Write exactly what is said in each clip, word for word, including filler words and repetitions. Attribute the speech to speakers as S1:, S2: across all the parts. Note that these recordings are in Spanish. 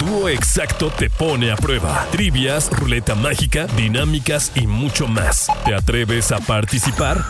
S1: dúo exacto te pone a prueba. Trivias, ruleta mágica, dinámicas y mucho más. ¿Te atreves a participar?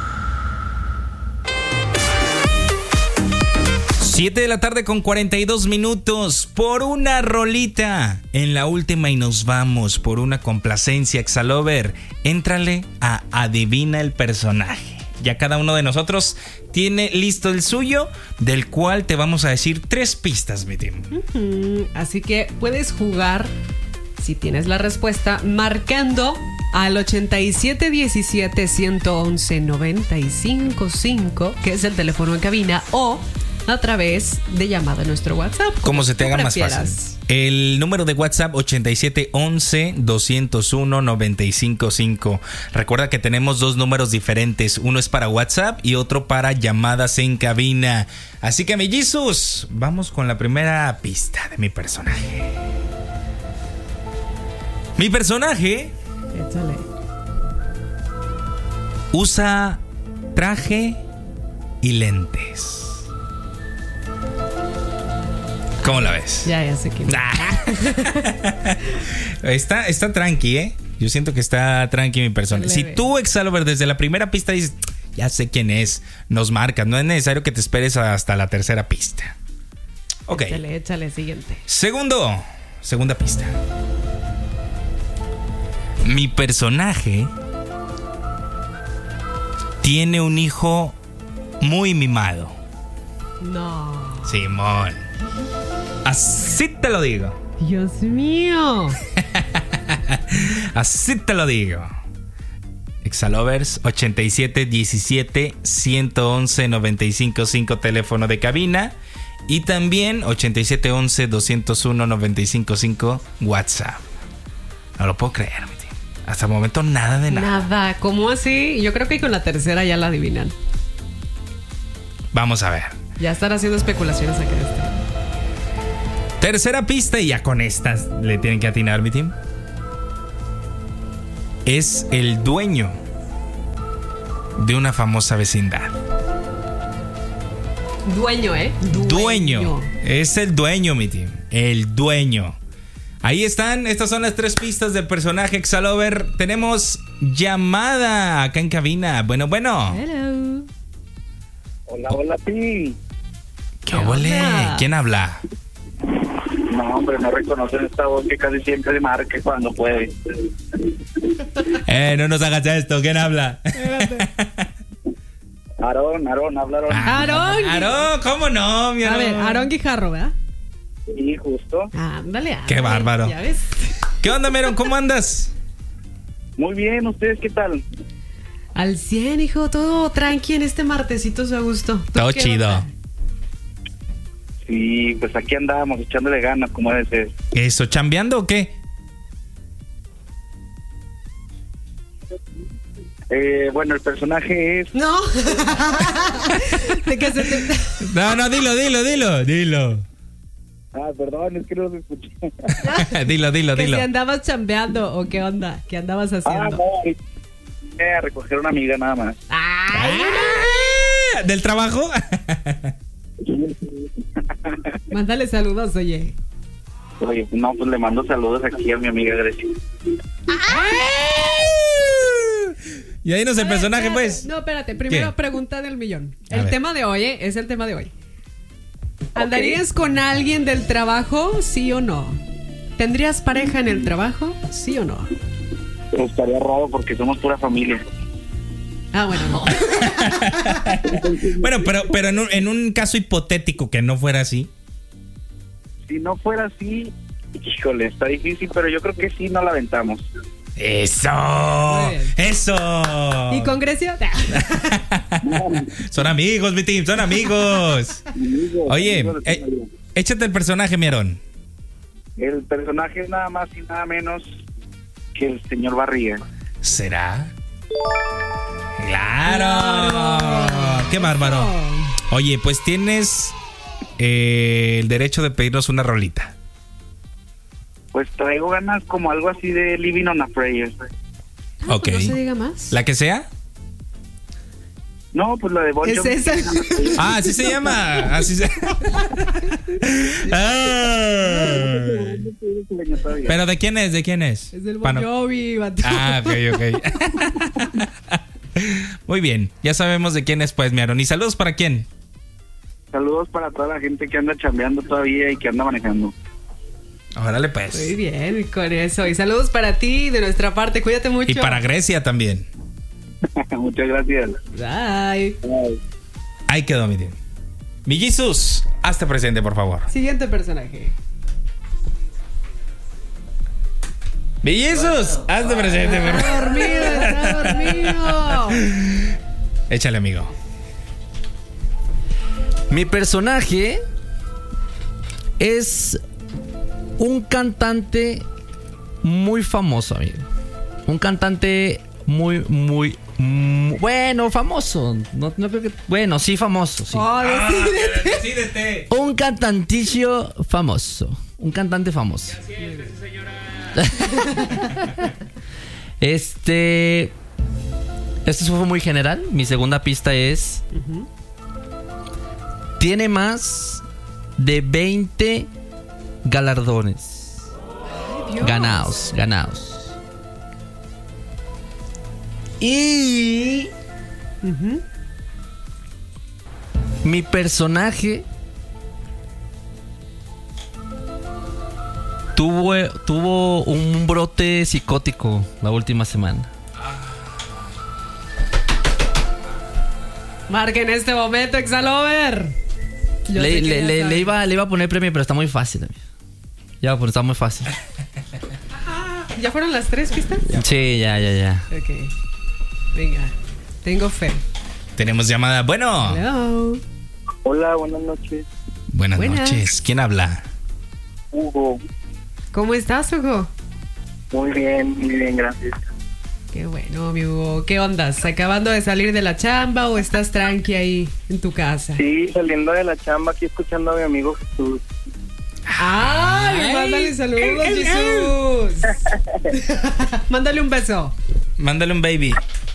S2: siete de la tarde con cuarenta y dos minutos por una rolita. En la última y nos vamos por una complacencia, Exalover. Éntrale a Adivina el Personaje. Ya cada uno de nosotros tiene listo el suyo, del cual te vamos a decir tres pistas, mi team.
S3: Uh-huh. Así que puedes jugar, si tienes la respuesta, marcando al ochenta y siete diecisiete ciento once noventa y cinco cinco, que es el teléfono en cabina, o a través de llamada a nuestro WhatsApp.
S2: Como se te haga más fácil. El número de WhatsApp ochenta y siete once doscientos uno noventa y cinco cinco. Recuerda que tenemos dos números diferentes. Uno es para WhatsApp y otro para llamadas en cabina. Así que, mellizos, vamos con la primera pista de mi personaje. Mi personaje
S3: Échale.
S2: usa traje y lentes. ¿Cómo la ves?
S3: Ya, ya sé quién.
S2: está, está tranqui, ¿eh? Yo siento que está tranqui mi persona. Si tú, Exalover, desde la primera pista dices, ya sé quién es, nos marcas. No es necesario que te esperes hasta la tercera pista. Ok.
S3: Échale, échale, siguiente.
S2: Segundo, segunda pista. Mi personaje tiene un hijo muy mimado.
S3: No.
S2: Simón. Así te lo digo.
S3: Dios mío.
S2: Así te lo digo. Exalovers ochenta y siete diecisiete ciento once noventa y cinco cinco, teléfono de cabina. Y también ochenta y siete once doscientos uno noventa y cinco cinco, WhatsApp. No lo puedo creer, mi tío. Hasta el momento nada de nada.
S3: Nada. ¿Cómo así? Yo creo que con la tercera ya la adivinan.
S2: Vamos a ver.
S3: Ya están haciendo especulaciones acá de este.
S2: Tercera pista, y ya con estas le tienen que atinar, mi team. Es el dueño de una famosa vecindad.
S3: Dueño, ¿eh?
S2: Dueño. dueño. Es el dueño, mi team. El dueño. Ahí están. Estas son las tres pistas del personaje Exalover. Tenemos llamada acá en cabina. Bueno, bueno.
S3: Hello.
S4: Hola, hola, ti.
S2: ¿Qué ole? ¿Quién habla?
S4: No, hombre, no reconocen esta voz que casi siempre marque cuando puede.
S2: Eh, no nos hagas esto. ¿Quién habla?
S4: Aarón, Aarón, habla Aarón.
S3: Aarón.
S2: Aarón, ¿cómo no, mi Aarón?
S3: A ver, Aarón Guijarro, ¿verdad?
S4: Sí, justo.
S3: Ándale, ándale.
S2: Qué bárbaro.
S3: Ya ves.
S2: ¿Qué onda, Aarón? ¿Cómo andas?
S4: Muy bien, ¿ustedes qué tal?
S3: Al cien, hijo, todo tranqui en este martesito a gusto.
S2: Todo chido.
S3: Onda?
S4: Sí, pues aquí andábamos echándole ganas, como debe ser.
S2: ¿Eso, chambeando o qué?
S4: Eh, bueno, el personaje es...
S3: No. De que se te...
S2: No, no, dilo, dilo, dilo, dilo.
S4: Ah, perdón, es que no lo escuché.
S2: dilo, dilo,
S3: que
S2: dilo.
S3: si andabas chambeando o qué onda, qué andabas haciendo.
S4: Ah, no, vine a recoger una amiga nada más.
S3: Ay,
S2: Ah, ¿del trabajo?
S3: mándale saludos, oye.
S4: Oye, no, pues le mando saludos aquí a mi amiga Grecia.
S2: Y ahí no sé el
S3: A ver,
S2: personaje,
S3: espérate.
S2: pues.
S3: No, espérate, primero
S2: ¿Qué?
S3: pregunta del millón.
S2: A
S3: El
S2: ver.
S3: tema de hoy, ¿eh? Es el tema de hoy. ¿Andarías con alguien del trabajo, sí o no? ¿Tendrías pareja en el trabajo, sí o no?
S4: Pues estaría raro porque somos pura familia.
S3: Ah, bueno, no.
S2: Bueno, pero, pero en, un, en un caso hipotético que no fuera así.
S4: Si no fuera así, híjole, está difícil, pero yo creo que sí no la aventamos.
S2: ¡Eso!
S3: Muy bien.
S2: ¡Eso!
S3: ¿Y con Grecia?
S2: Son amigos, mi team, son amigos. Oye,
S4: Amigos de
S2: eh,
S4: toda la vida.
S2: échate el personaje, mi Aarón.
S4: El personaje es nada más y nada menos que el señor Barriga.
S2: ¿Será? ¡Claro! ¡Qué bárbaro! Oye, pues tienes eh, el derecho de pedirnos una rolita.
S4: Pues traigo ganas como algo así de Living on a Prayer.
S3: Ah,
S2: Ok.
S3: pues no se diga más.
S2: ¿La que sea?
S4: No, pues la de Bon
S3: ¿Qué es
S4: Jovi.
S3: esa?
S2: Ah, así se llama. Así se... Ah.
S4: sueño todavía.
S2: ¿Pero de quién es? ¿De quién es?
S3: Es del Bon
S2: Para no-
S3: Jovi, vato.
S2: Ah, ok, ok. Muy bien, ya sabemos de quién es, pues, mi Aaron. ¿Y saludos para quién?
S4: Saludos para toda la gente que anda chambeando todavía y que anda manejando.
S2: Órale, pues.
S3: Muy bien, con eso. Y saludos para ti de nuestra parte. Cuídate mucho.
S2: Y para Grecia también.
S4: Muchas gracias.
S3: Bye.
S4: Bye.
S2: Ahí quedó, mi tío. Mi Jesus, hazte presente, por favor.
S3: Siguiente personaje.
S2: Mi Jesus, hazte presente, por
S3: Está
S2: favor.
S3: dormido, está dormido.
S2: Échale, amigo.
S5: Mi personaje es un cantante muy famoso, amigo. Un cantante muy, muy, muy bueno, famoso. No, no creo que. Bueno, sí, famoso, sí.
S3: Oh, decídete.
S2: Decídete.
S5: Un cantantillo famoso. Un cantante famoso. Este. Este fue muy general. Mi segunda pista es.
S3: Ujú.
S5: Tiene más de veinte galardones.
S3: Dios.
S5: Ganados, ganados. Y
S3: Ujú.
S5: mi personaje tuvo, tuvo un brote psicótico la última semana.
S3: Marca en este momento, Exalover. Yo
S5: Le,
S3: sé que
S5: le-
S3: ya
S5: le-
S3: saben.
S5: le iba, le iba a poner premio, pero está muy fácil, amigo. Ya, pues está muy fácil.
S3: ¿Ya fueron las tres pistas?
S5: Sí, ya, ya, ya.
S3: Ok. Venga. Tengo fe.
S2: Tenemos llamada. Bueno.
S3: Hello.
S4: Hola, buenas noches.
S2: Buenas,
S3: Buenas.
S2: noches. ¿Quién habla?
S4: Hugo.
S3: ¿Cómo estás, Hugo?
S4: Muy bien, muy bien, gracias.
S3: Qué bueno, mi Hugo. ¿Qué ondas? ¿Acabando de salir de la chamba o estás tranqui ahí en tu casa?
S4: Sí, saliendo de la chamba aquí escuchando a mi amigo Jesús.
S3: ¡Ay!
S2: Ay.
S3: Mándale saludos, Jesús. Mándale un beso.
S2: Mándale un baby.